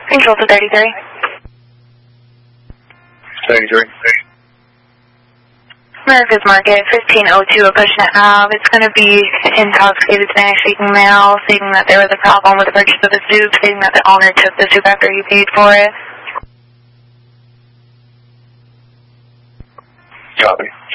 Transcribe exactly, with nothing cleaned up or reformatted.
Control to thirty-three. thirty-three. America's Market, fifteen oh two Acushnet Ave. It's going to be intoxicated Spanish-speaking male, stating that there was a problem with the purchase of the soup, stating that the owner took the soup after he paid for it. Copy.